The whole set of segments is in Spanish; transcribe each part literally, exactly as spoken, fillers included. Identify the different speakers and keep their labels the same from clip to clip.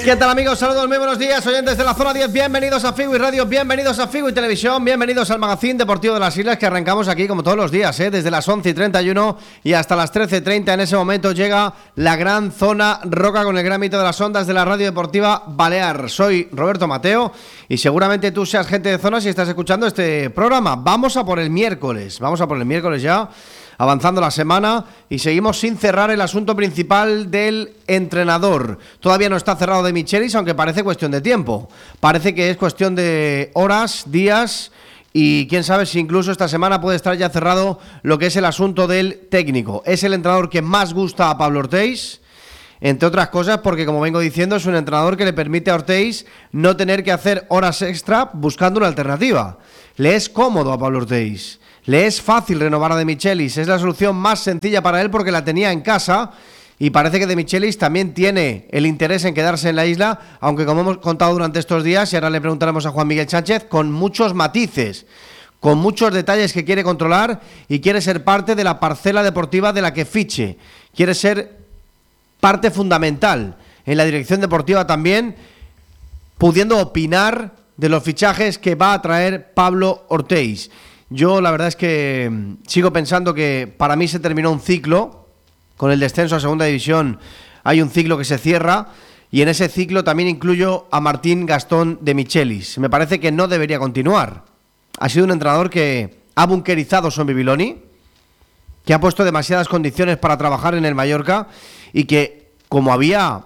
Speaker 1: ¿Qué tal, amigos? Saludos, muy buenos días, oyentes de la zona diez. Bienvenidos a Figo y Radio, bienvenidos a Figo y Televisión, bienvenidos al Magazine Deportivo de las Islas, que arrancamos aquí como todos los días, ¿eh? Desde las once y treinta y uno y hasta las trece y treinta. En ese momento llega la gran zona roca con el gran mito de las ondas de la radio deportiva Balear. Soy Roberto Mateo y seguramente tú seas gente de zona si estás escuchando este programa. Vamos a por el miércoles, vamos a por el miércoles ya, avanzando la semana, y seguimos sin cerrar el asunto principal del entrenador. Todavía no está cerrado De Michelis, aunque parece cuestión de tiempo. Parece que es cuestión de horas, días, y quién sabe si incluso esta semana puede estar ya cerrado lo que es el asunto del técnico. Es el entrenador que más gusta a Pablo Ortéis, entre otras cosas porque, como vengo diciendo, es un entrenador que le permite a Ortéis no tener que hacer horas extra buscando una alternativa. Le es cómodo a Pablo Ortéis. Le es fácil renovar a De Michelis, es la solución más sencilla para él porque la tenía en casa, y parece que De Michelis también tiene el interés en quedarse en la isla, aunque, como hemos contado durante estos días, y ahora le preguntaremos a Juan Miguel Sánchez, con muchos matices, con muchos detalles que quiere controlar, y quiere ser parte de la parcela deportiva de la que fiche, quiere ser parte fundamental en la dirección deportiva también, pudiendo opinar de los fichajes que va a traer Pablo Ortéis. Yo la verdad es que sigo pensando que para mí se terminó un ciclo. Con el descenso a segunda división hay un ciclo que se cierra, y en ese ciclo también incluyo a Martín Gastón De Michelis. Me parece que no debería continuar. Ha sido un entrenador que ha bunkerizado Son Bibiloni, que ha puesto demasiadas condiciones para trabajar en el Mallorca, y que como había,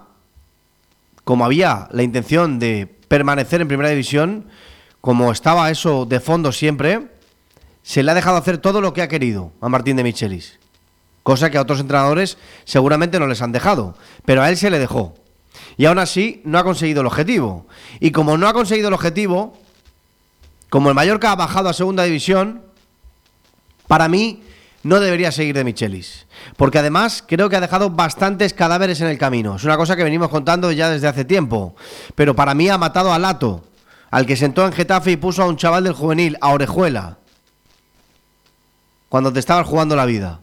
Speaker 1: como había la intención de permanecer en primera división, como estaba eso de fondo siempre, se le ha dejado hacer todo lo que ha querido a Martín De Michelis, cosa que a otros entrenadores seguramente no les han dejado, pero a él se le dejó, y aún así no ha conseguido el objetivo. Y como no ha conseguido el objetivo, como el Mallorca ha bajado a segunda división, para mí no debería seguir De Michelis, porque además creo que ha dejado bastantes cadáveres en el camino. Es una cosa que venimos contando ya desde hace tiempo, pero para mí ha matado a Lato, al que sentó en Getafe y puso a un chaval del juvenil, a Orejuela, cuando te estabas jugando la vida.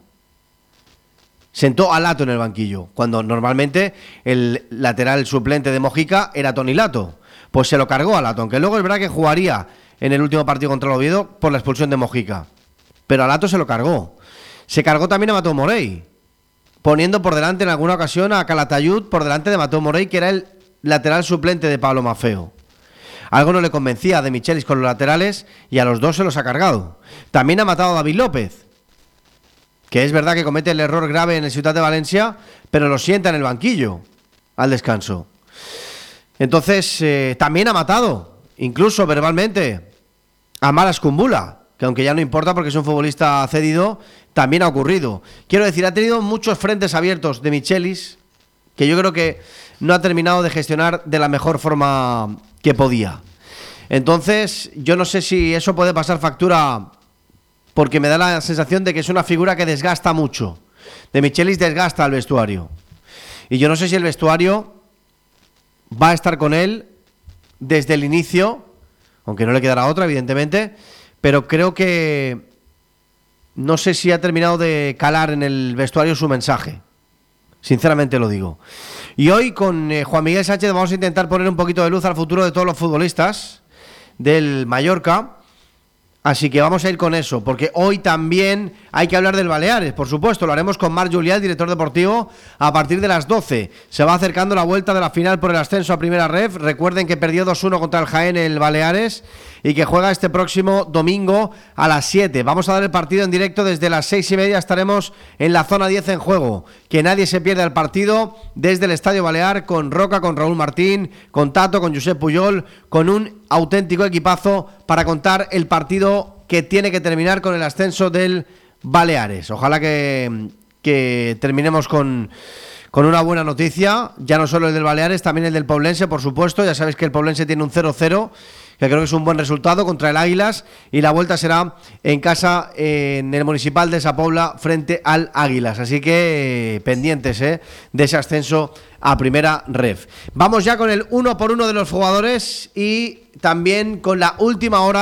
Speaker 1: Sentó a Lato en el banquillo, cuando normalmente el lateral suplente de Mojica era Toni Lato. Pues se lo cargó a Lato, aunque luego es verdad que jugaría en el último partido contra el Oviedo por la expulsión de Mojica. Pero a Lato se lo cargó. Se cargó también a Mateu Morey, poniendo por delante en alguna ocasión a Calatayud por delante de Mateu Morey, que era el lateral suplente de Pablo Maffeo. Algo no le convencía a De Michelis con los laterales, y a los dos se los ha cargado. También ha matado a David López, que es verdad que comete el error grave en el Ciutat de Valencia, pero lo sienta en el banquillo al descanso. Entonces, eh, también ha matado, incluso verbalmente, a Malas Kumbula, que aunque ya no importa porque es un futbolista cedido, también ha ocurrido. Quiero decir, ha tenido muchos frentes abiertos De Michelis, que yo creo que no ha terminado de gestionar de la mejor forma que podía. Entonces, yo no sé si eso puede pasar factura, porque me da la sensación de que es una figura que desgasta mucho. De Michelis desgasta al vestuario, y yo no sé si el vestuario va a estar con él desde el inicio, aunque no le quedará otra, evidentemente, pero creo que no sé si ha terminado de calar en el vestuario su mensaje. Sinceramente lo digo. Y hoy con eh, Juan Miguel Sánchez vamos a intentar poner un poquito de luz al futuro de todos los futbolistas del Mallorca. Así que vamos a ir con eso, porque hoy también hay que hablar del Baleares, por supuesto. Lo haremos con Marc Julià, el director deportivo, a partir de las doce. Se va acercando la vuelta de la final por el ascenso a Primera Ref. Recuerden que perdió dos uno contra el Jaén el Baleares, y que juega este próximo domingo a las siete. Vamos a dar el partido en directo desde las seis y media. Estaremos en la zona diez en juego. Que nadie se pierda el partido desde el Estadio Balear, con Roca, con Raúl Martín, con Tato, con Josep Puyol, con un auténtico equipazo para contar el partido que tiene que terminar con el ascenso del Baleares. Ojalá que, que terminemos con, con una buena noticia, ya no solo el del Baleares, también el del Poblense, por supuesto. Ya sabéis que el Poblense tiene un cero cero, que creo que es un buen resultado contra el Águilas, y la vuelta será en casa, en el Municipal de Sa Pobla, frente al Águilas. Así que eh, pendientes eh, de ese ascenso a Primera Ref. Vamos ya con el uno por uno de los jugadores, y también con la última hora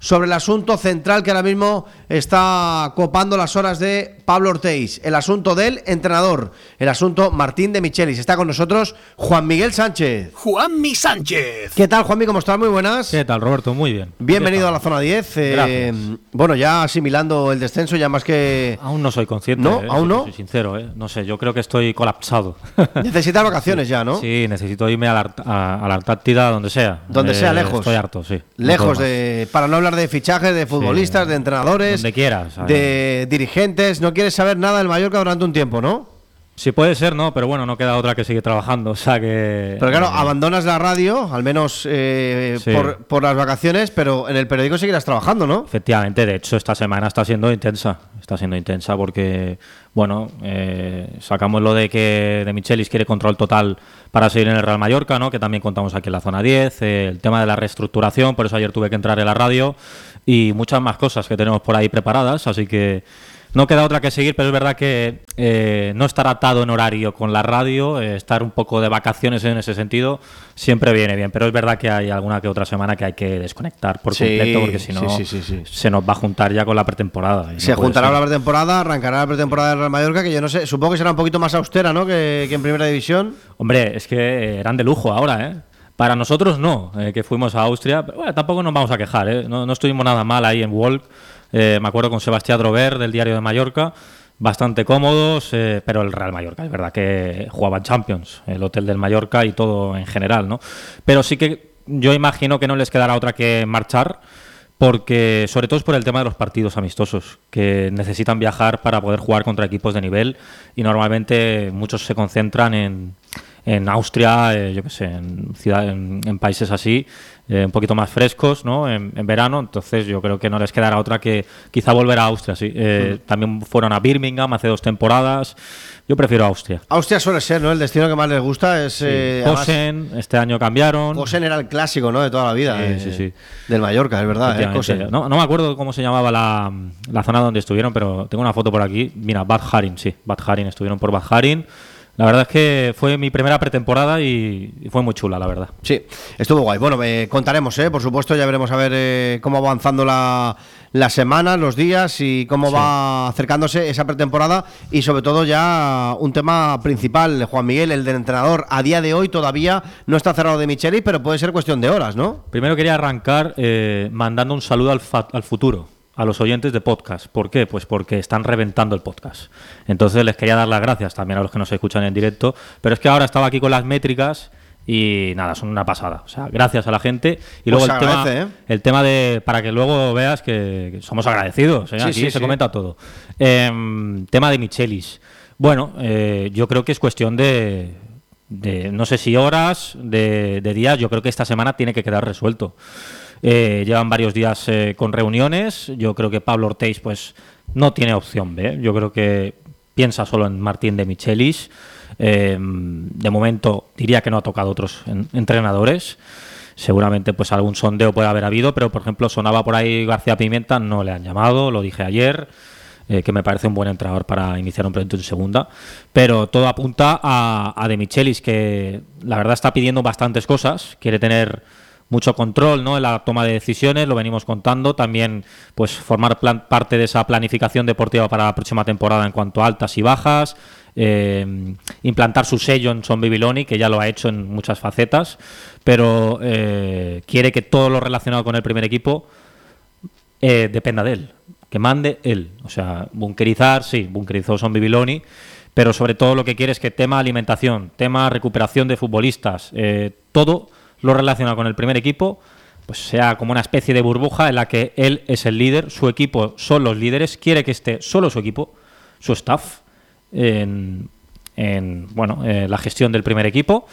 Speaker 1: sobre el asunto central que ahora mismo está copando las horas de Pablo Ortéis, el asunto del entrenador, el asunto Martín de Michelis. Está con nosotros Juan Miguel Sánchez.
Speaker 2: Juanmi Sánchez.
Speaker 1: ¿Qué tal, Juanmi? ¿Cómo estás? Muy buenas.
Speaker 3: ¿Qué tal, Roberto? Muy bien.
Speaker 1: Bienvenido a la zona diez. Eh, bueno, ya asimilando el descenso, ya más que...
Speaker 3: Aún no soy consciente.
Speaker 1: ¿No?
Speaker 3: ¿eh?
Speaker 1: ¿Aún no?
Speaker 3: Soy sincero, ¿eh? No sé, yo creo que estoy colapsado.
Speaker 1: Necesitas vacaciones ya, ¿no?
Speaker 3: Sí, necesito irme a la, a, a la Antártida, donde sea.
Speaker 1: Donde
Speaker 3: eh,
Speaker 1: sea, lejos.
Speaker 3: Estoy harto, sí.
Speaker 1: Lejos de... Para no hablar de fichajes, de futbolistas, sí, de entrenadores...
Speaker 3: Donde quieras.
Speaker 1: De dirigentes. No quieres saber nada del Mallorca durante un tiempo, ¿no?
Speaker 3: Sí puede ser, ¿no? Pero bueno, no queda otra que seguir trabajando, o sea que...
Speaker 1: Pero claro,
Speaker 3: eh,
Speaker 1: abandonas la radio, al menos eh,
Speaker 3: sí.
Speaker 1: por, por las vacaciones, pero en el periódico seguirás trabajando, ¿no?
Speaker 3: Efectivamente, de hecho esta semana está siendo intensa, está siendo intensa porque, bueno, eh, sacamos lo de que De Michelis quiere control total para seguir en el Real Mallorca, ¿no? Que también contamos aquí en la zona diez, eh, el tema de la reestructuración, por eso ayer tuve que entrar en la radio y muchas más cosas que tenemos por ahí preparadas, así que... No queda otra que seguir, pero es verdad que eh, no estar atado en horario con la radio, eh, estar un poco de vacaciones en ese sentido, siempre viene bien. Pero es verdad que hay alguna que otra semana que hay que desconectar por sí, completo, porque si no
Speaker 1: sí, sí, sí, sí.
Speaker 3: se nos va a juntar ya con la pretemporada.
Speaker 1: Se
Speaker 3: no
Speaker 1: juntará la pretemporada, arrancará la pretemporada del Real Mallorca, que yo no sé, supongo que será un poquito más austera, ¿no? Que, que en Primera División.
Speaker 3: Hombre, es que eran de lujo ahora, ¿eh? Para nosotros no, eh, que fuimos a Austria, pero bueno, tampoco nos vamos a quejar, ¿eh? No, no estuvimos nada mal ahí en Walk. Eh, me acuerdo con Sebastián Drover del Diario de Mallorca, bastante cómodos, eh, pero el Real Mallorca, es verdad que jugaban Champions, el Hotel del Mallorca y todo en general, ¿no? Pero sí que yo imagino que no les quedará otra que marchar, porque sobre todo es por el tema de los partidos amistosos, que necesitan viajar para poder jugar contra equipos de nivel y normalmente muchos se concentran en... en Austria, eh, yo qué sé, en, ciudad, en, en países así, eh, un poquito más frescos, ¿no? En, en verano, entonces yo creo que no les quedará otra que quizá volver a Austria, sí. Eh, mm. También fueron a Birmingham hace dos temporadas. Yo prefiero Austria.
Speaker 1: Austria suele ser, ¿no? El destino que más les gusta es...
Speaker 3: Sí.
Speaker 1: Eh,
Speaker 3: Posen, este año cambiaron.
Speaker 1: Posen era el clásico, ¿no? De toda la vida.
Speaker 3: Sí,
Speaker 1: eh,
Speaker 3: sí, sí.
Speaker 1: Del Mallorca, es verdad. Eh,
Speaker 3: no, no me acuerdo cómo se llamaba la, la zona donde estuvieron, pero tengo una foto por aquí. Mira, Bad Harin, sí. Bad Harin, estuvieron por Bad Harin. La verdad es que fue mi primera pretemporada y fue muy chula, la verdad.
Speaker 1: Sí, estuvo guay. Bueno, eh, contaremos, ¿eh? Por supuesto, ya veremos a ver eh, cómo va avanzando la, la semana, los días y cómo sí. va acercándose esa pretemporada y sobre todo ya un tema principal, Juan Miguel, el del entrenador. A día de hoy todavía no está cerrado De Michelis, pero puede ser cuestión de horas, ¿no?
Speaker 3: Primero quería arrancar eh, mandando un saludo al, fa- al futuro. A los oyentes de podcast. ¿Por qué? Pues porque están reventando el podcast. Entonces les quería dar las gracias también a los que nos escuchan en directo. Pero es que ahora estaba aquí con las métricas y nada, son una pasada. O sea, gracias a la gente. Y luego
Speaker 1: pues
Speaker 3: el
Speaker 1: agradece,
Speaker 3: tema,
Speaker 1: ¿eh?
Speaker 3: el tema de, para que luego veas que, que somos agradecidos. ¿eh?
Speaker 1: Sí,
Speaker 3: aquí
Speaker 1: sí,
Speaker 3: se
Speaker 1: sí.
Speaker 3: comenta todo. Eh, tema de Michelis. Bueno, eh, yo creo que es cuestión de, de no sé si horas, de, de días. Yo creo que esta semana tiene que quedar resuelto. Eh, llevan varios días eh, con reuniones. Yo creo que Pablo Ortéis pues no tiene opción B. Yo creo que piensa solo en Martín de Michelis. Eh, de momento diría que no ha tocado otros en, entrenadores. Seguramente pues algún sondeo puede haber habido, pero por ejemplo sonaba por ahí García Pimienta, no le han llamado, lo dije ayer, eh, que me parece un buen entrenador para iniciar un proyecto en segunda. Pero todo apunta a, a de Michelis, que la verdad está pidiendo bastantes cosas, quiere tener mucho control, ¿no?, en la toma de decisiones, lo venimos contando, también pues formar plan, parte de esa planificación deportiva para la próxima temporada en cuanto a altas y bajas, eh, implantar su sello en Son Bibiloni, que ya lo ha hecho en muchas facetas, pero eh, quiere que todo lo relacionado con el primer equipo eh, dependa de él, que mande él, o sea, bunkerizar, sí, bunkerizó Son Bibiloni, pero sobre todo lo que quiere es que tema alimentación, tema recuperación de futbolistas, eh, todo lo relacionado con el primer equipo, pues sea como una especie de burbuja en la que él es el líder, su equipo son los líderes, quiere que esté solo su equipo, su staff, en, en bueno, eh, la gestión del primer equipo.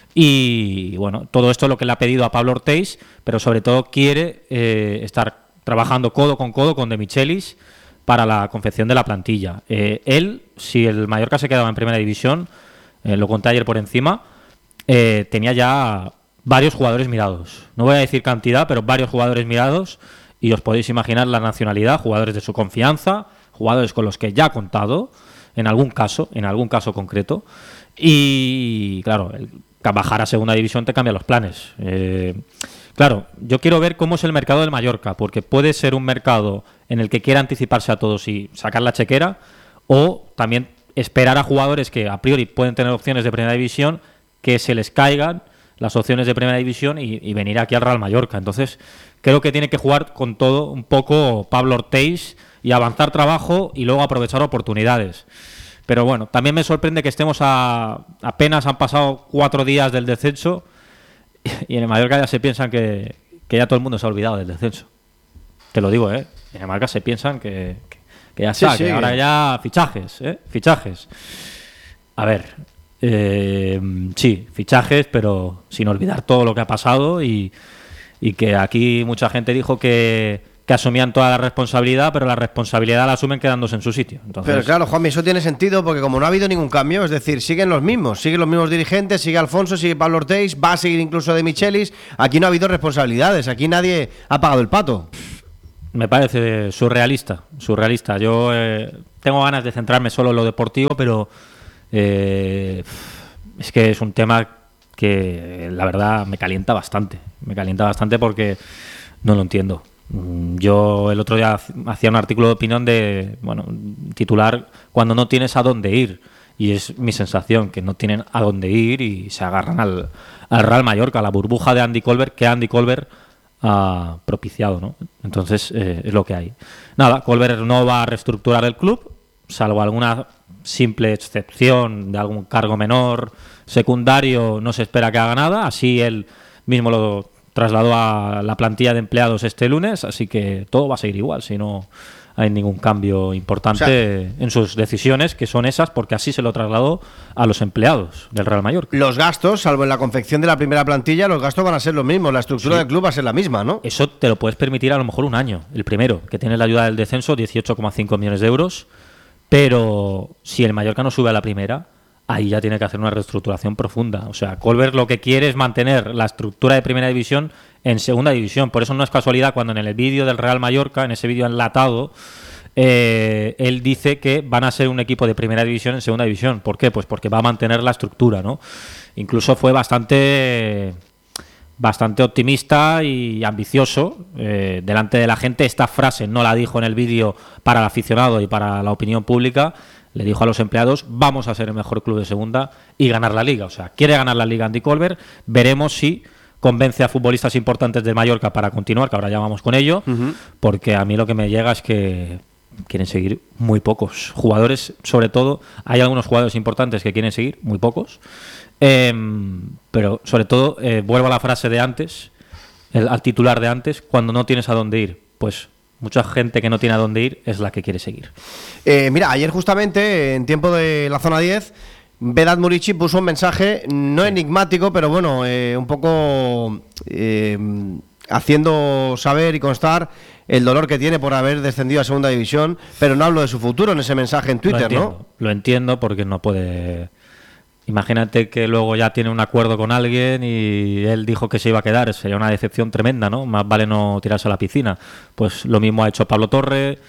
Speaker 3: Y bueno, todo esto es lo que le ha pedido a Pablo Ortéis, pero sobre todo quiere eh, estar trabajando codo con codo con De Michelis para la confección de la plantilla. Eh, él, si el Mallorca se quedaba en primera división, eh, lo conté ayer por encima, eh, tenía ya varios jugadores mirados. No voy a decir cantidad, pero varios jugadores mirados, y os podéis imaginar la nacionalidad, jugadores de su confianza, jugadores con los que ya ha contado, en algún caso, en algún caso concreto. Y claro, el bajar a segunda división te cambia los planes. Eh, claro, yo quiero ver cómo es el mercado del Mallorca, porque puede ser un mercado en el que quiera anticiparse a todos y sacar la chequera, o también esperar a jugadores que a priori pueden tener opciones de primera división, que se les caigan las opciones de primera división y, y venir aquí al Real Mallorca. Entonces, creo que tiene que jugar con todo un poco Pablo Ortiz y avanzar trabajo y luego aprovechar oportunidades. Pero bueno, también me sorprende que estemos a apenas han pasado cuatro días del descenso y en el Mallorca ya se piensan que, que ya todo el mundo se ha olvidado del descenso. Te lo digo, ¿eh? En el Mallorca se piensan que, que, que ya está, sí, sí, que ahora ya fichajes, ¿eh? Fichajes. A ver, eh, sí, fichajes, pero sin olvidar todo lo que ha pasado y, y que aquí mucha gente dijo que... que asumían toda la responsabilidad, pero la responsabilidad la asumen quedándose en su sitio. Entonces...
Speaker 1: Pero claro, Juanmi, eso tiene sentido porque como no ha habido ningún cambio, es decir, siguen los mismos, siguen los mismos dirigentes, sigue Alfonso, sigue Pablo Ortiz, va a seguir incluso De Michelis, aquí no ha habido responsabilidades, aquí nadie ha pagado el pato.
Speaker 3: Me parece surrealista, surrealista. Yo eh, tengo ganas de centrarme solo en lo deportivo, pero eh, es que es un tema que la verdad me calienta bastante, me calienta bastante porque no lo entiendo. Yo el otro día hacía un artículo de opinión de, bueno, titular cuando no tienes a dónde ir, y es mi sensación que no tienen a dónde ir y se agarran al, al Real Mallorca, a la burbuja de Andy Colbert que Andy Colbert ha propiciado, ¿no? Entonces eh, es lo que hay. Nada, Colbert no va a reestructurar el club, salvo alguna simple excepción de algún cargo menor secundario, no se espera que haga nada, así él mismo lo trasladó a la plantilla de empleados este lunes, así que todo va a seguir igual, si no hay ningún cambio importante, o sea, en sus decisiones, que son esas, porque así se lo trasladó a los empleados del Real Mallorca.
Speaker 1: Los gastos, salvo en la confección de la primera plantilla, los gastos van a ser los mismos, la estructura sí. del club va a ser la misma, ¿no?
Speaker 3: Eso te lo puedes permitir a lo mejor un año, el primero, que tienes la ayuda del descenso, dieciocho coma cinco millones de euros, pero si el Mallorca no sube a la primera, ahí ya tiene que hacer una reestructuración profunda. O sea, Colbert lo que quiere es mantener la estructura de primera división en segunda división. Por eso no es casualidad cuando en el vídeo del Real Mallorca, en ese vídeo enlatado, eh, él dice que van a ser un equipo de primera división en segunda división. ¿Por qué? Pues porque va a mantener la estructura, ¿no? Incluso fue bastante... bastante optimista y ambicioso eh, delante de la gente. Esta frase no la dijo en el vídeo para el aficionado y para la opinión pública. Le dijo a los empleados, vamos a ser el mejor club de segunda y ganar la Liga. O sea, quiere ganar la Liga Andy Colbert. Veremos si convence a futbolistas importantes de Mallorca para continuar, que ahora ya vamos con ello, uh-huh. porque a mí lo que me llega es que quieren seguir muy pocos jugadores. Sobre todo, hay algunos jugadores importantes que quieren seguir, muy pocos. Eh, pero sobre todo, eh, vuelvo a la frase de antes, el, al titular de antes, cuando no tienes a dónde ir, pues... mucha gente que no tiene a dónde ir es la que quiere seguir.
Speaker 1: Eh, mira, ayer justamente, en tiempo de la zona diez, Vedat Murici puso un mensaje no enigmático, pero bueno, eh, un poco eh, haciendo saber y constar el dolor que tiene por haber descendido a segunda división, pero no hablo de su futuro en ese mensaje en Twitter,
Speaker 3: lo entiendo,
Speaker 1: ¿no?
Speaker 3: Lo entiendo porque no puede... Imagínate que luego ya tiene un acuerdo con alguien y él dijo que se iba a quedar. Sería una decepción tremenda, ¿no? Más vale no tirarse a la piscina. Pues lo mismo ha hecho Pablo Torre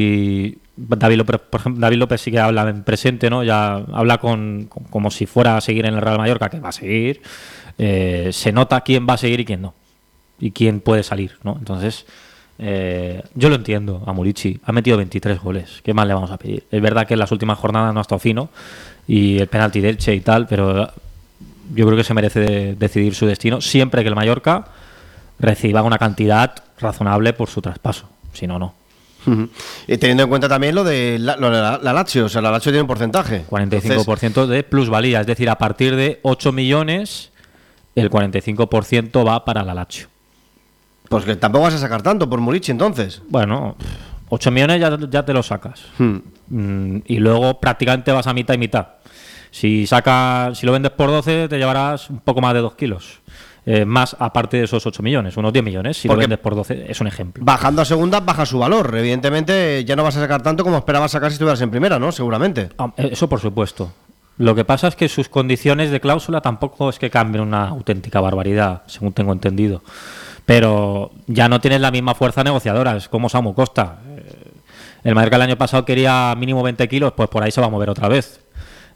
Speaker 3: y David López, por ejemplo, David López sí que habla en presente, ¿no? Ya habla con, con como si fuera a seguir en el Real Mallorca, que va a seguir. Eh, se nota quién va a seguir y quién no. Y quién puede salir, ¿no? Entonces, eh, yo lo entiendo a Murici. Ha metido veintitrés goles. ¿Qué más le vamos a pedir? Es verdad que en las últimas jornadas no ha estado fino, y el penalti de Elche y tal, pero yo creo que se merece de decidir su destino siempre que el Mallorca reciba una cantidad razonable por su traspaso, si no, no.
Speaker 1: Uh-huh. Y teniendo en cuenta también lo de la, lo de la, la Lazio, o sea, la Lazio tiene un porcentaje.
Speaker 3: cuarenta y cinco por ciento
Speaker 1: Entonces...
Speaker 3: de plusvalía, es decir, a partir de ocho millones, el cuarenta y cinco por ciento va para la Lazio.
Speaker 1: Pues que tampoco vas a sacar tanto por Murici, entonces.
Speaker 3: Bueno... ocho millones ya, ya te lo sacas. Hmm. Mm, y luego prácticamente vas a mitad y mitad. Si saca, si lo vendes por doce, te llevarás un poco más de dos kilos. Eh, más aparte de esos ocho millones, unos diez millones. Si Porque lo vendes por doce, es un ejemplo.
Speaker 1: Bajando a segunda, baja su valor. Evidentemente, ya no vas a sacar tanto como esperabas sacar si estuvieras en primera, ¿no? Seguramente.
Speaker 3: Ah, eso por supuesto. Lo que pasa es que sus condiciones de cláusula tampoco es que cambien una auténtica barbaridad, según tengo entendido. Pero ya no tienes la misma fuerza negociadora, es como Samu Costa. El Mallorca el año pasado quería mínimo veinte kilos, pues por ahí se va a mover otra vez.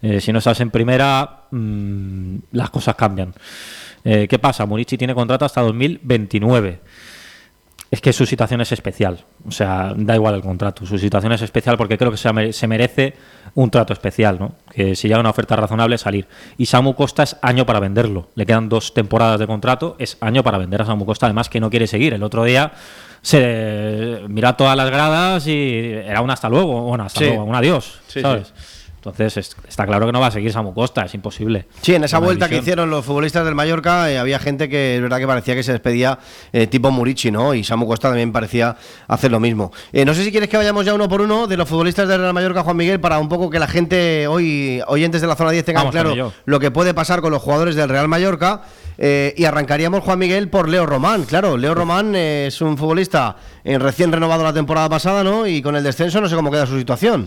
Speaker 3: Eh, si no estás en primera, mmm, las cosas cambian. Eh, ¿Qué pasa? Murici tiene contrato hasta dos mil veintinueve. Es que su situación es especial. O sea, da igual el contrato. Su situación es especial porque creo que se merece un trato especial, ¿no? Que si llega una oferta razonable, salir. Y Samu Costa es año para venderlo. Le quedan dos temporadas de contrato. Es año para vender a Samu Costa. Además, que no quiere seguir. El otro día se mira todas las gradas y era un hasta luego. Bueno, hasta sí. luego. Un adiós, sí, ¿sabes? Sí. Entonces, es, está claro que no va a seguir Samu Costa, es imposible.
Speaker 1: Sí, en esa vuelta división. que hicieron los futbolistas del Mallorca, eh, había gente que es verdad que parecía que se despedía eh, tipo Murici, ¿no? Y Samu Costa también parecía hacer lo mismo. Eh, no sé si quieres que vayamos ya uno por uno de los futbolistas del Real Mallorca, Juan Miguel, para un poco que la gente, hoy oyentes de la zona diez, tengan Vamos claro lo que puede pasar con los jugadores del Real Mallorca. Eh, y arrancaríamos, Juan Miguel, por Leo Román. Claro, Leo Román eh, es un futbolista eh, recién renovado la temporada pasada, ¿no? Y con el descenso no sé cómo queda su situación.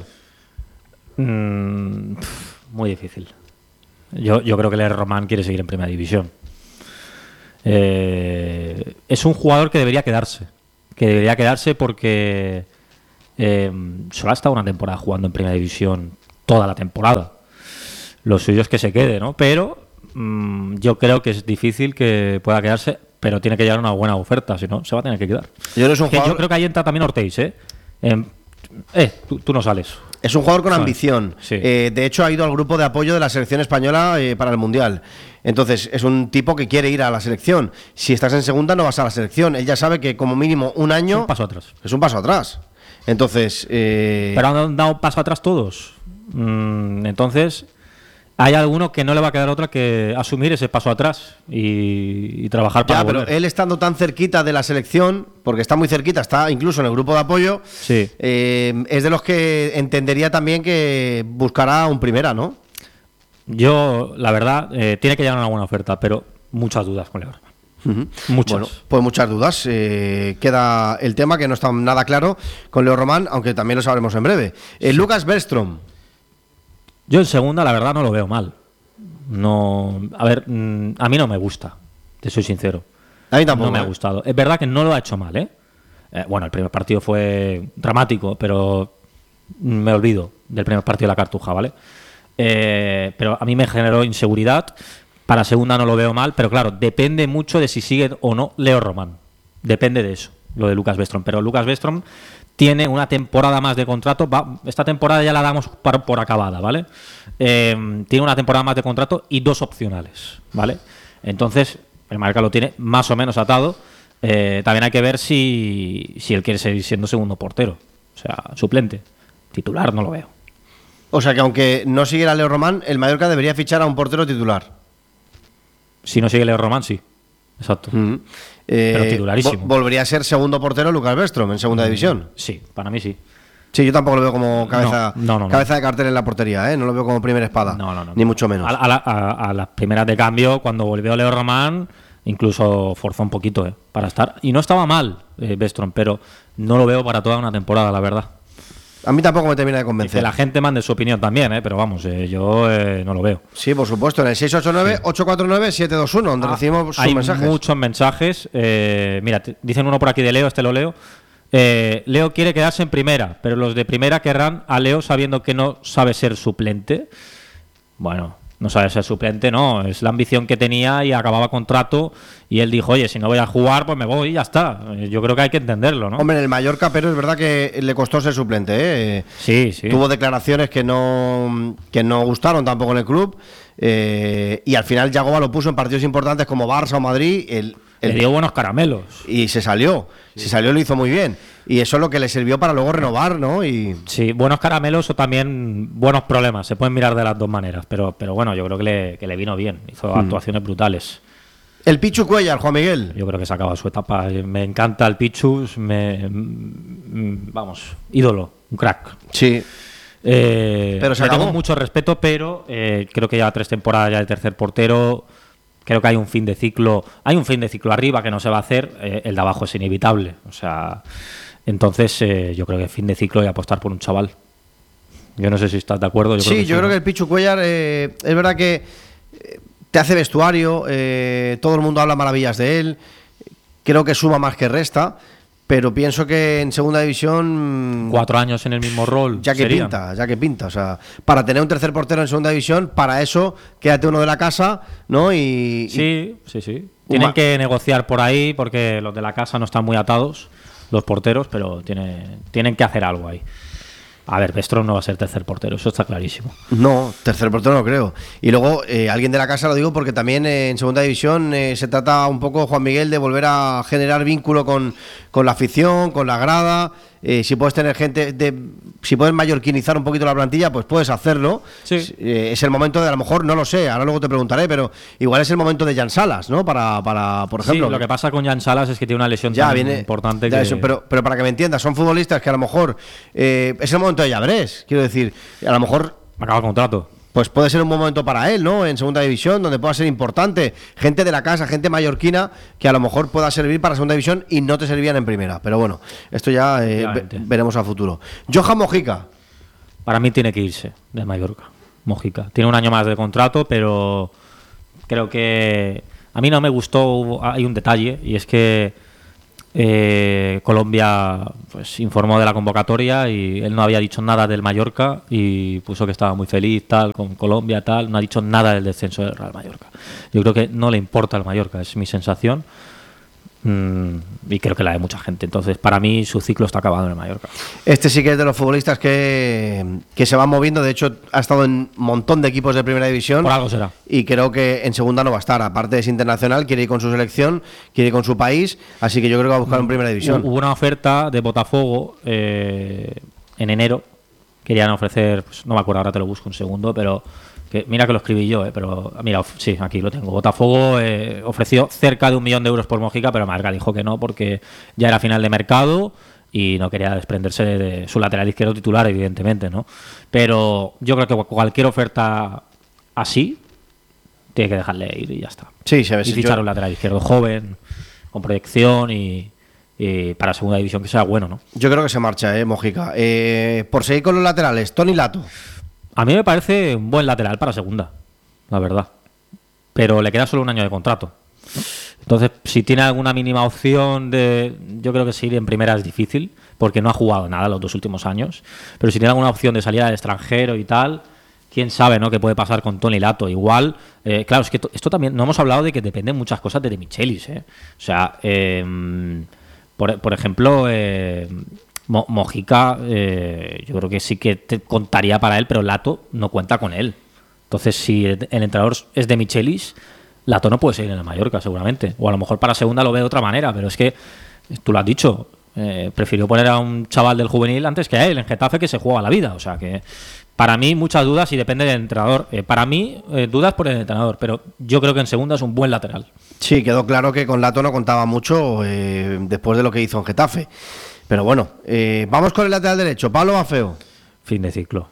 Speaker 3: Mm, muy difícil. Yo, yo creo que Leo Román quiere seguir en Primera División. Eh, es un jugador que debería quedarse. Que debería quedarse porque eh, solo ha estado una temporada jugando en Primera División, toda la temporada. Lo suyo es que se quede, ¿no? Pero mmm, yo creo que es difícil que pueda quedarse, pero tiene que llegar una buena oferta, si no, se va a tener que quedar.
Speaker 1: Yo, es un
Speaker 3: que
Speaker 1: jugador...
Speaker 3: yo creo que ahí entra también Ortiz, ¿eh? Eh, eh tú, tú no sales.
Speaker 1: Es un jugador con ¿sabes? ambición.
Speaker 3: Sí.
Speaker 1: Eh, de hecho, ha ido al grupo de apoyo de la selección española eh, para el Mundial. Entonces, es un tipo que quiere ir a la selección. Si estás en segunda, no vas a la selección. Él ya sabe que como mínimo un año...
Speaker 3: Es un paso atrás.
Speaker 1: Es un paso atrás. Entonces... Eh...
Speaker 3: Pero han dado paso atrás todos. Mm, entonces... Hay alguno que no le va a quedar otra que asumir ese paso atrás y, y trabajar para
Speaker 1: ya,
Speaker 3: volver.
Speaker 1: Pero él estando tan cerquita de la selección, porque está muy cerquita, está incluso en el grupo de apoyo,
Speaker 3: sí.
Speaker 1: eh, es de los que entendería también que buscará un primera, ¿no?
Speaker 3: Yo, la verdad, eh, tiene que llegar una buena oferta, pero muchas dudas con Leo Román. Uh-huh. Muchas.
Speaker 1: Bueno, pues muchas dudas. Eh, queda el tema que no está nada claro con Leo Román, aunque también lo sabremos en breve. Eh, sí. Lucas Bergström.
Speaker 3: Yo en segunda, la verdad, no lo veo mal. No, a ver, mmm, a mí no me gusta, te soy sincero.
Speaker 1: A mí tampoco.
Speaker 3: No me ha gustado. Es verdad que no lo ha hecho mal, ¿eh? eh bueno, el primer partido fue dramático, pero me olvido del primer partido de la Cartuja, ¿vale? Eh, pero a mí me generó inseguridad. Para segunda no lo veo mal, pero claro, depende mucho de si sigue o no Leo Román. Depende de eso, lo de Lucas Bergström. Pero Lucas Bergström tiene una temporada más de contrato. Va, esta temporada ya la damos por, por acabada, ¿vale? Eh, tiene una temporada más de contrato y dos opcionales, ¿vale? Entonces, el Mallorca lo tiene más o menos atado. Eh, también hay que ver si, si él quiere seguir siendo segundo portero. O sea, suplente. Titular no lo veo.
Speaker 1: O sea que aunque no siguiera Leo Román, el Mallorca debería fichar a un portero titular.
Speaker 3: Si no sigue Leo Román, sí. Exacto.
Speaker 1: Mm-hmm. Eh,
Speaker 3: Pero titularísimo.
Speaker 1: ¿Volvería a ser segundo portero Lucas Bergström en segunda mm, división?
Speaker 3: Sí, para mí sí.
Speaker 1: Sí, yo tampoco lo veo como cabeza,
Speaker 3: no, no, no,
Speaker 1: cabeza
Speaker 3: no.
Speaker 1: de cartel en la portería, ¿eh? No lo veo como primera espada,
Speaker 3: no, no, no,
Speaker 1: ni mucho menos.
Speaker 3: A, a, la, a, a las primeras de cambio, cuando volvió Leo Román, incluso forzó un poquito, ¿eh? Para estar. Y no estaba mal eh, Bergström, pero no lo veo para toda una temporada, la verdad.
Speaker 1: A mí tampoco me termina de convencer.
Speaker 3: Y que la gente mande su opinión también, ¿eh? Pero vamos, eh, yo eh, no lo veo.
Speaker 1: Sí, por supuesto, en el seis ocho nueve, ocho cuatro nueve, siete dos uno, donde ah, recibimos sus
Speaker 3: hay
Speaker 1: mensajes.
Speaker 3: Hay muchos mensajes. Eh, mira, te, dicen uno por aquí de Leo, este lo leo. Eh, Leo quiere quedarse en primera, pero los de primera querrán a Leo sabiendo que no sabe ser suplente. Bueno, no sabe ser suplente, no. Es la ambición que tenía y acababa contrato. Y él dijo, oye, si no voy a jugar, pues me voy y ya está. Yo creo que hay que entenderlo, ¿no?
Speaker 1: Hombre, en el Mallorca, pero es verdad que le costó ser suplente, ¿eh?
Speaker 3: Sí, sí.
Speaker 1: Tuvo declaraciones que no, que no gustaron tampoco en el club. Eh, y al final Yagoba lo puso en partidos importantes como Barça o Madrid. El, el,
Speaker 3: le dio buenos caramelos.
Speaker 1: Y se salió. Sí. Se salió y lo hizo muy bien. Y eso es lo que le sirvió para luego renovar, ¿no? Y...
Speaker 3: Sí, buenos caramelos o también buenos problemas. Se pueden mirar de las dos maneras. Pero, pero bueno, yo creo que le, que le vino bien. Hizo mm. actuaciones brutales.
Speaker 1: El Pichu Cuéllar, Juan Miguel.
Speaker 3: Yo creo que se acaba su etapa. Me encanta el Pichu. Me, vamos, ídolo. Un crack.
Speaker 1: Sí.
Speaker 3: Eh,
Speaker 1: pero se
Speaker 3: le
Speaker 1: acabó.
Speaker 3: Tengo mucho respeto, pero eh, creo que lleva tres temporadas ya de tercer portero. Creo que hay un fin de ciclo. Hay un fin de ciclo arriba que no se va a hacer. Eh, el de abajo es inevitable. O sea, entonces eh, yo creo que fin de ciclo y apostar por un chaval. Yo no sé si estás de acuerdo. Yo
Speaker 1: sí,
Speaker 3: creo que
Speaker 1: yo sí, creo ¿no? que el Pichu Cuéllar eh, es verdad que eh, te hace vestuario. Eh, todo el mundo habla maravillas de él. Creo que suma más que resta. pero pienso que en segunda división
Speaker 3: cuatro años en el mismo rol
Speaker 1: ya que
Speaker 3: serían.
Speaker 1: pinta, ya que pinta, o sea, para tener un tercer portero en segunda división, para eso quédate uno de la casa, ¿no? Y
Speaker 3: sí, sí, sí. Tienen
Speaker 1: Ma-
Speaker 3: que negociar por ahí porque los de la casa no están muy atados, los porteros, pero tiene, tienen que hacer algo ahí. A ver, Bestros no va a ser tercer portero, eso está clarísimo.
Speaker 1: no, tercer portero no creo. Y luego, eh, alguien de la casa, lo digo porque también eh, en segunda división eh, se trata un poco, Juan Miguel, de volver a generar vínculo con, con la afición, con la grada. Eh, si puedes tener gente, de, si puedes mallorquinizar un poquito la plantilla, pues puedes hacerlo.
Speaker 3: Sí.
Speaker 1: Eh, es el momento de, a lo mejor, no lo sé, ahora luego te preguntaré, pero igual es el momento de Jan Salas, ¿no? Para, para por ejemplo.
Speaker 3: Sí, lo que pasa con Jan Salas es que tiene una lesión
Speaker 1: Ya
Speaker 3: tan
Speaker 1: viene
Speaker 3: importante
Speaker 1: ya
Speaker 3: que...
Speaker 1: eso, pero, pero para que me entiendas, son futbolistas que a lo mejor eh, es el momento de Llabrés, quiero decir, a lo mejor
Speaker 3: Acaba el contrato.
Speaker 1: pues puede ser un buen momento para él, ¿no? En segunda división, donde pueda ser importante. Gente de la casa, gente mallorquina, que a lo mejor pueda servir para segunda división y no te servían en primera. Pero bueno, esto ya eh, ve-
Speaker 3: Obviamente.
Speaker 1: veremos a futuro. Johan Mojica.
Speaker 3: Para mí tiene que irse de Mallorca, Mojica. Tiene un año más de contrato, pero creo que a mí no me gustó. Hay un detalle y es que eh, Colombia pues informó de la convocatoria y él no había dicho nada del Mallorca y puso que estaba muy feliz tal con Colombia tal. No ha dicho nada del descenso del Real Mallorca. Yo creo que no le importa al Mallorca, es mi sensación. Mm, y creo que la de mucha gente. Entonces, para mí, su ciclo está acabado en el Mallorca.
Speaker 1: Este sí que es de los futbolistas que, que se van moviendo. De hecho, ha estado en un montón de equipos de primera división.
Speaker 3: Por algo será.
Speaker 1: Y creo que en segunda no va a estar. Aparte es internacional, quiere ir con su selección, quiere ir con su país. Así que yo creo que va a buscar en primera división.
Speaker 3: Hubo una oferta de Botafogo eh, en enero. Querían ofrecer, pues, no me acuerdo, ahora te lo busco un segundo, pero que, mira que lo escribí yo, eh, pero mira, of- sí, aquí lo tengo. Botafogo eh, ofreció cerca de un millón de euros por Mojica, pero Marca dijo que no porque ya era final de mercado y no quería desprenderse de, de su lateral izquierdo titular, evidentemente, ¿no? Pero yo creo que cualquier oferta así tiene que dejarle ir y ya está.
Speaker 1: Sí, se ve.
Speaker 3: Y fichar un lateral izquierdo joven, con proyección y, y para segunda división que sea bueno, ¿no?
Speaker 1: Yo creo que se marcha, eh, Mojica. Eh, por seguir con los laterales, Tony Lato.
Speaker 3: A mí me parece un buen lateral para segunda, la verdad. Pero le queda solo un año de contrato. Entonces, si tiene alguna mínima opción de... Yo creo que seguir en primera es difícil, porque no ha jugado nada los dos últimos años. Pero si tiene alguna opción de salir al extranjero y tal, quién sabe, ¿no? Qué puede pasar con Tony Lato. Igual, eh, claro, es que to- esto también... No hemos hablado de que dependen muchas cosas de De Michelis, ¿eh? O sea, eh, por, por ejemplo... Eh, Mo- Mojica, eh, yo creo que sí que te contaría para él, pero Lato no cuenta con él. Entonces, si el, el entrenador es de Michelis, Lato no puede seguir en el Mallorca, seguramente. O a lo mejor para segunda lo ve de otra manera, pero es que, tú lo has dicho, eh, prefirió poner a un chaval del juvenil antes que a él, en Getafe, que se juega la vida. O sea que, para mí, muchas dudas y depende del entrenador. Eh, para mí, eh, dudas por el entrenador, pero yo creo que en segunda es un buen lateral.
Speaker 1: Sí, quedó claro que con Lato no contaba mucho eh, después de lo que hizo en Getafe. Pero bueno, eh, vamos con el lateral derecho, Pablo Maffeo.
Speaker 3: Fin de ciclo.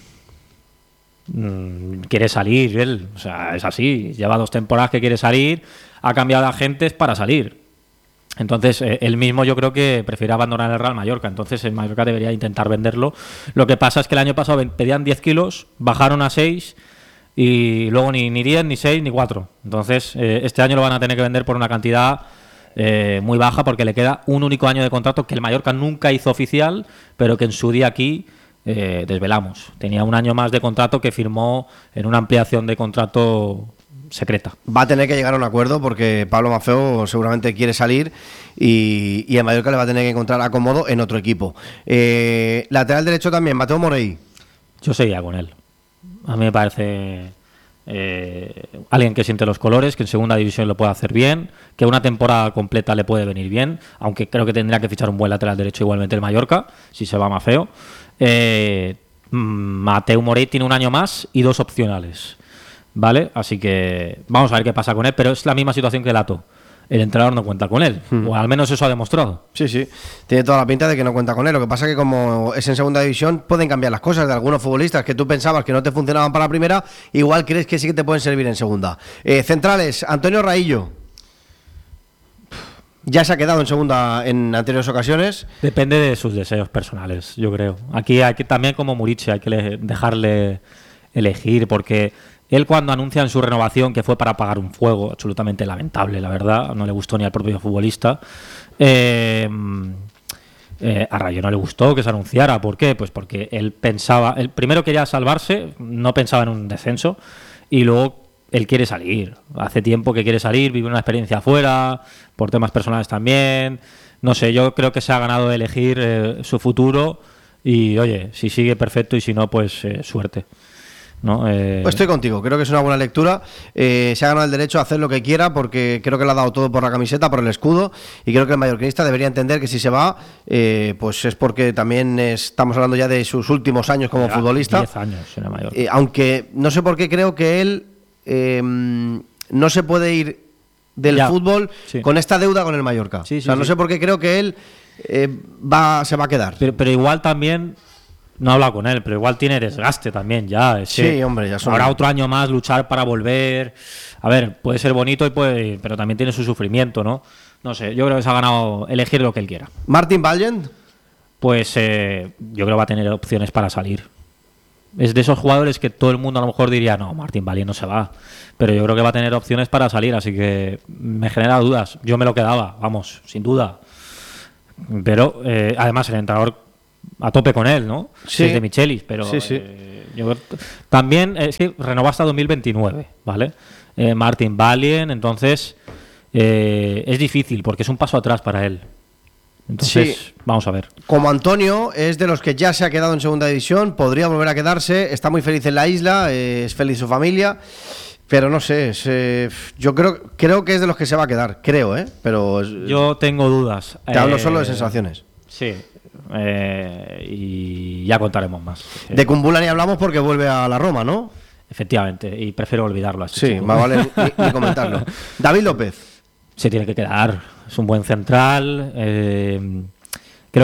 Speaker 3: Mm, quiere salir él, o sea, es así. Lleva dos temporadas que quiere salir, ha cambiado de agentes para salir. Entonces, eh, él mismo yo creo que prefiere abandonar el Real Mallorca. Entonces, el Mallorca debería intentar venderlo. Lo que pasa es que el año pasado pedían diez kilos, bajaron a seis y luego ni, ni diez, ni seis, ni cuatro. Entonces, eh, este año lo van a tener que vender por una cantidad eh, muy baja porque le queda un único año de contrato que el Mallorca nunca hizo oficial, pero que en su día aquí eh, desvelamos. Tenía un año más de contrato que firmó en una ampliación de contrato secreta.
Speaker 1: Va a tener que llegar a un acuerdo porque Pablo Maffeo seguramente quiere salir y, y el Mallorca le va a tener que encontrar acomodo en otro equipo. Eh, lateral derecho también, Mateo Morey.
Speaker 3: Yo seguía con él. A mí me parece eh, alguien que siente los colores, que en segunda división lo puede hacer bien, que una temporada completa le puede venir bien, aunque creo que tendría que fichar un buen lateral derecho igualmente el Mallorca, si se va Maffeo. Eh, Mateu Morey tiene un año más y dos opcionales, ¿vale? Así que vamos a ver qué pasa con él, pero es la misma situación que Lato. El entrenador no cuenta con él, hmm. o al menos eso ha demostrado.
Speaker 1: Sí, sí, tiene toda la pinta de que no cuenta con él. Lo que pasa es que como es en segunda división, pueden cambiar las cosas de algunos futbolistas que tú pensabas que no te funcionaban para la primera, igual crees que sí que te pueden servir en segunda. Eh, centrales, Antonio Raillo. Ya se ha quedado en segunda en anteriores ocasiones.
Speaker 3: Depende de sus deseos personales, yo creo. Aquí hay que también como Murici hay que le, dejarle elegir, porque Él cuando anuncian su renovación, que fue para apagar un fuego, absolutamente lamentable, la verdad, no le gustó ni al propio futbolista, eh, eh, a Rayo no le gustó que se anunciara. ¿Por qué? Pues porque él pensaba, él primero quería salvarse, no pensaba en un descenso, y luego él quiere salir. Hace tiempo que quiere salir, vive una experiencia afuera, por temas personales también. No sé, yo creo que se ha ganado de elegir eh, su futuro y, oye, si sigue perfecto y si no, pues eh, suerte. ¿No? Eh...
Speaker 1: Pues estoy contigo, creo que es una buena lectura. Eh, se ha ganado el derecho a hacer lo que quiera porque creo que le ha dado todo por la camiseta, por el escudo, y creo que el mallorquinista debería entender que si se va, eh, pues es porque también estamos hablando ya de sus últimos años como
Speaker 3: ya,
Speaker 1: futbolista.
Speaker 3: diez años en el Mallorca.
Speaker 1: Eh, aunque no sé por qué creo que él eh, no se puede ir del
Speaker 3: ya,
Speaker 1: fútbol
Speaker 3: sí.
Speaker 1: con esta deuda con el Mallorca.
Speaker 3: Sí, sí,
Speaker 1: o sea, no
Speaker 3: sí.
Speaker 1: sé por qué creo que él eh, va, se va a quedar.
Speaker 3: Pero, pero igual también... No he hablado con él, pero igual tiene desgaste también ya. Es
Speaker 1: Sí,
Speaker 3: que
Speaker 1: hombre, ya son...
Speaker 3: Habrá otro año más, luchar para volver. A ver, puede ser bonito, y puede, pero también tiene su sufrimiento, ¿no? No sé, yo creo que se ha ganado elegir lo que él quiera.
Speaker 1: Martin Valiant.
Speaker 3: Pues eh, yo creo que va a tener opciones para salir. Es de esos jugadores que todo el mundo a lo mejor diría, no, Martin Valiant no se va. Pero yo creo que va a tener opciones para salir, así que me genera dudas. Yo me lo quedaba, vamos, sin duda. Pero eh, además el entrenador a tope con él, ¿no?
Speaker 1: Sí.
Speaker 3: Es de Michelis, pero
Speaker 1: sí, sí.
Speaker 3: Eh, yo también es que renovó hasta dos mil veintinueve, ¿vale? Eh, Martin Valiant, entonces eh, es difícil porque es un paso atrás para él. Entonces,
Speaker 1: sí.
Speaker 3: Vamos a ver.
Speaker 1: Como Antonio es de los que ya se ha quedado en segunda división, podría volver a quedarse, está muy feliz en la isla, eh, es feliz su familia, pero no sé, es, eh, yo creo creo que es de los que se va a quedar, creo, ¿eh? Pero es,
Speaker 3: yo tengo dudas.
Speaker 1: Te hablo
Speaker 3: eh,
Speaker 1: solo de sensaciones.
Speaker 3: Sí. Eh, y ya contaremos más.
Speaker 1: De Kumbula ni hablamos porque vuelve a la Roma, ¿no?
Speaker 3: Efectivamente, y prefiero olvidarlo así.
Speaker 1: Sí, más vale ni, ni comentarlo. David López.
Speaker 3: Se tiene que quedar, es un buen central. Eh, creo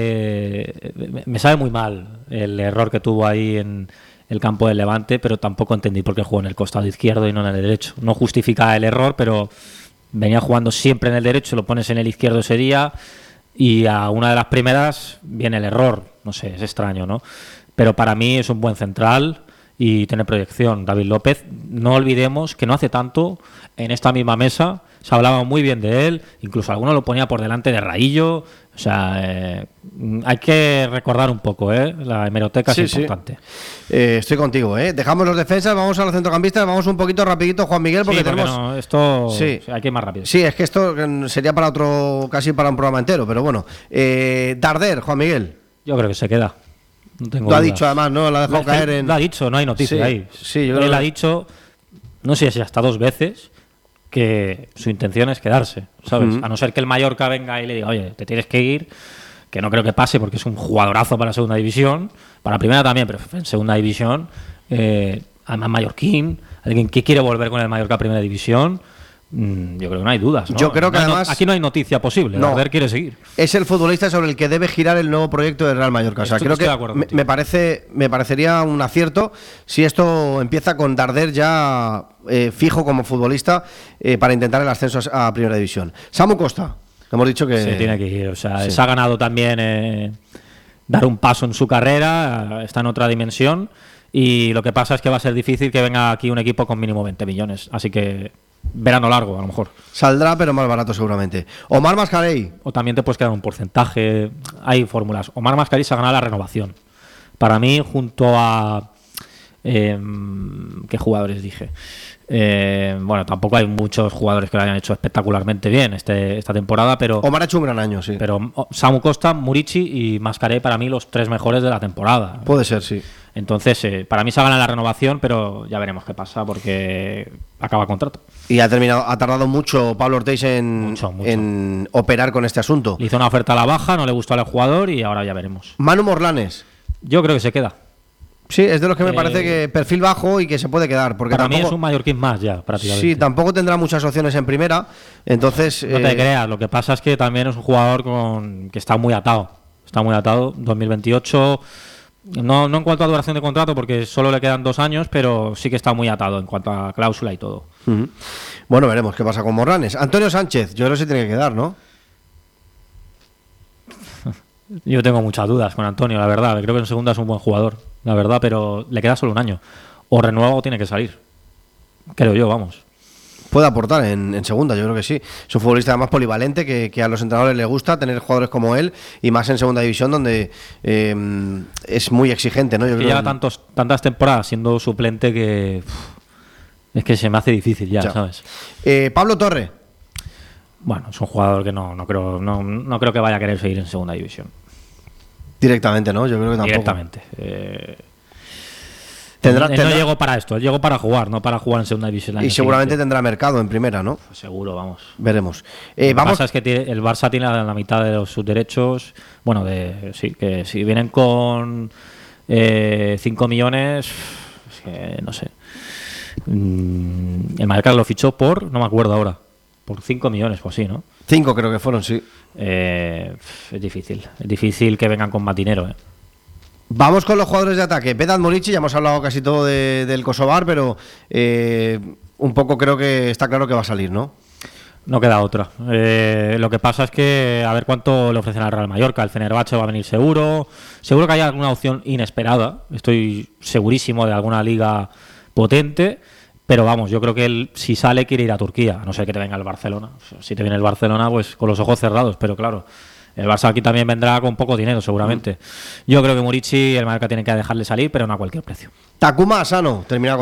Speaker 3: que me sabe muy mal el error que tuvo ahí en el campo del Levante, pero tampoco entendí por qué jugó en el costado izquierdo y no en el derecho. No justifica el error, pero venía jugando siempre en el derecho, lo pones en el izquierdo ese día. Y a una de las primeras viene el error, no sé, es extraño, ¿no? Pero para mí es un buen central y tiene proyección. David López, no olvidemos que no hace tanto en esta misma mesa se hablaba muy bien de él, incluso alguno lo ponía por delante de Raillo. O sea, eh, hay que recordar un poco, ¿eh? La hemeroteca sí, es importante.
Speaker 1: Sí. Eh, estoy contigo, ¿eh? Dejamos los defensas, vamos a los centrocampistas, vamos un poquito rapidito, Juan Miguel, porque,
Speaker 3: sí, porque
Speaker 1: tenemos...
Speaker 3: No, esto
Speaker 1: sí.
Speaker 3: hay que ir más rápido.
Speaker 1: Sí, es que esto sería para otro, casi para un programa entero, pero bueno. Eh, Darder, Juan Miguel.
Speaker 3: Yo creo que se queda. No tengo
Speaker 1: lo ha
Speaker 3: dudas.
Speaker 1: dicho además, ¿no? Lo ha dejado
Speaker 3: lo,
Speaker 1: caer en...
Speaker 3: Lo ha dicho, no hay noticia
Speaker 1: sí,
Speaker 3: ahí.
Speaker 1: Sí, yo creo
Speaker 3: Él
Speaker 1: que...
Speaker 3: ha dicho, no sé si hasta dos veces, que su intención es quedarse, ¿sabes? Uh-huh. A no ser que el Mallorca venga y le diga, oye, te tienes que ir, que no creo que pase porque es un jugadorazo para segunda división, para primera también, pero en segunda división, eh, además mallorquín, alguien que quiere volver con el Mallorca a primera división, mmm, yo creo que no hay dudas, ¿no?
Speaker 1: Yo creo que
Speaker 3: no
Speaker 1: además...
Speaker 3: No, aquí no hay noticia posible, no. Darder quiere seguir.
Speaker 1: Es el futbolista sobre el que debe girar el nuevo proyecto del Real Mallorca. O sea,
Speaker 3: estoy,
Speaker 1: creo que me, me parece me parecería un acierto si esto empieza con Darder ya eh, fijo como futbolista eh, para intentar el ascenso a primera división. Samu Costa. Hemos dicho que...
Speaker 3: Se tiene que ir, o sea,
Speaker 1: sí.
Speaker 3: se ha ganado también eh, dar un paso en su carrera, está en otra dimensión, y lo que pasa es que va a ser difícil que venga aquí un equipo con mínimo veinte millones, así que verano largo a lo mejor.
Speaker 1: Saldrá, pero más barato seguramente. Omar Mascarell.
Speaker 3: O también te puedes quedar un porcentaje, hay fórmulas. Omar Mascarell se ha ganado la renovación. Para mí, junto a... Eh, ¿qué jugadores dije? Eh, bueno, tampoco hay muchos jugadores que lo hayan hecho espectacularmente bien este, esta temporada, pero...
Speaker 1: Omar ha hecho un gran año, sí.
Speaker 3: Pero Samu Costa, Murici y Mascarell para mí los tres mejores de la temporada.
Speaker 1: Puede ser, sí.
Speaker 3: Entonces, eh, para mí se ha ganado la renovación, pero ya veremos qué pasa porque acaba contrato.
Speaker 1: Y ha terminado, ha tardado mucho Pablo Ortiz en,
Speaker 3: mucho, mucho.
Speaker 1: en operar con este asunto.
Speaker 3: Le hizo una oferta a la baja, no le gustó al jugador y ahora ya veremos.
Speaker 1: Manu Morlanes.
Speaker 3: Yo creo que se queda.
Speaker 1: Sí, es de los que me
Speaker 3: eh,
Speaker 1: parece que perfil bajo y que se puede quedar. Porque
Speaker 3: para
Speaker 1: tampoco,
Speaker 3: mí es un mallorquín más ya, prácticamente.
Speaker 1: Sí, tampoco tendrá muchas opciones en primera. Entonces.
Speaker 3: No te
Speaker 1: eh,
Speaker 3: creas, lo que pasa es que también es un jugador con que está muy atado. Está muy atado. dos mil veintiocho. No, no en cuanto a duración de contrato, porque solo le quedan dos años, pero sí que está muy atado en cuanto a cláusula y todo.
Speaker 1: Uh-huh. Bueno, veremos qué pasa con Morlanes. Antonio Sánchez, yo creo que se tiene que quedar, ¿no?
Speaker 3: Yo tengo muchas dudas con Antonio, la verdad. Creo que en segunda es un buen jugador, la verdad, pero le queda solo un año. O renueva o tiene que salir. creo yo, vamos.
Speaker 1: Puede aportar en, en segunda, yo creo que sí. Es un futbolista además polivalente que, que a los entrenadores les gusta tener jugadores como él y más en segunda división donde eh, es muy exigente, ¿no? Yo
Speaker 3: que
Speaker 1: creo
Speaker 3: lleva
Speaker 1: que...
Speaker 3: tantos, tantas temporadas siendo suplente que uf, es que se me hace difícil ya, ya. ¿sabes?
Speaker 1: Eh, Pablo Torre.
Speaker 3: Bueno, es un jugador que no, no creo no, no creo que vaya a querer seguir en segunda división.
Speaker 1: Directamente, ¿no? Yo creo que tampoco.
Speaker 3: Directamente. Eh...
Speaker 1: Tendrá,
Speaker 3: él
Speaker 1: tendrá...
Speaker 3: no llegó para esto, él llegó para jugar, no para jugar en segunda división.
Speaker 1: Y seguramente
Speaker 3: siguiente.
Speaker 1: tendrá mercado en primera, ¿no?
Speaker 3: Pues seguro, vamos.
Speaker 1: Veremos. Eh,
Speaker 3: Lo que
Speaker 1: vamos...
Speaker 3: pasa es que tiene, el Barça tiene la, la mitad de los, sus derechos. Bueno, de sí, que si vienen con cinco eh, millones, es que no sé. Mm, el Mallorca lo fichó por, no me acuerdo ahora, por cinco millones, pues sí, ¿no?
Speaker 1: cinco creo que fueron, sí.
Speaker 3: Eh, es difícil, es difícil que vengan con más dinero, ¿eh?
Speaker 1: Vamos con los jugadores de ataque. Vedat Murici, ya hemos hablado casi todo de, del Kosovar, pero eh, un poco creo que está claro que va a salir, ¿no?
Speaker 3: No queda otra. Eh, lo que pasa es que a ver cuánto le ofrecen al Real Mallorca. El Fenerbahce va a venir seguro. Seguro que hay alguna opción inesperada. Estoy segurísimo de alguna liga potente. Pero vamos, yo creo que él, si sale, quiere ir a Turquía. A no ser que te venga el Barcelona. Si te viene el Barcelona, pues con los ojos cerrados. Pero claro, el Barça aquí también vendrá con poco dinero, seguramente. Yo creo que Murici, el Mallorca tiene que dejarle salir, pero no a cualquier precio.
Speaker 1: Takuma Asano, termina